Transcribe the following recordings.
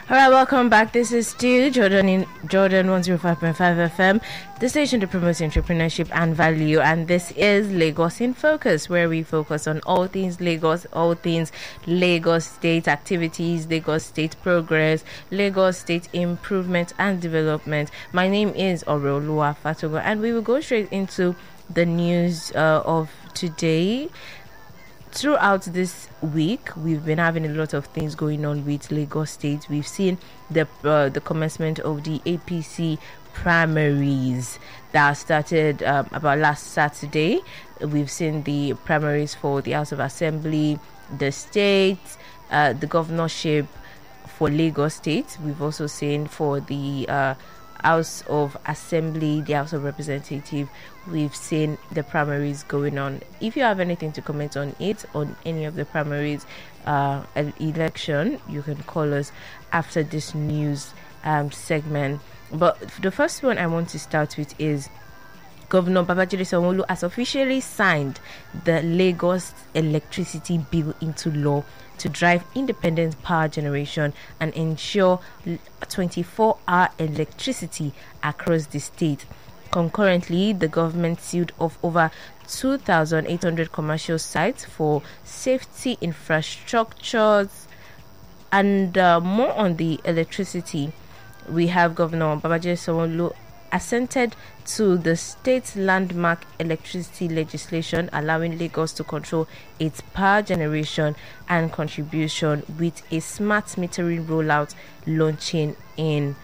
All right, welcome back. This is still Jordan in Jordan 105.5 FM, the station to promote entrepreneurship and value. And this is Lagos in Focus, where we focus on all things Lagos, all things Lagos State activities, Lagos State progress, Lagos State improvement and development. My name is Oreoluwa Fatogo, and we will go straight into the news of today. Throughout this week, we've been having a lot of things going on with Lagos State. We've seen the commencement of the APC primaries that started about last Saturday. We've seen the primaries for the House of Assembly, the state, the governorship for Lagos State. We've also seen for the House of Assembly, the House of Representatives. We've seen the primaries going on. If you have anything to comment on it, on any of the primaries election, you can call us after this news segment. But the first one I want to start with is Governor Babajide Sanwo-Olu has officially signed the Lagos Electricity Bill into law to drive independent power generation and ensure 24-hour electricity across the state. Concurrently, the government sealed off over 2,800 commercial sites for safety infrastructures. And more on the electricity, we have Governor Babajide Sanwo-Olu assented to the state's landmark electricity legislation, allowing Lagos to control its power generation and contribution, with a smart metering rollout launching in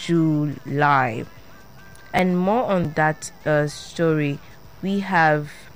July. And more on that story, we have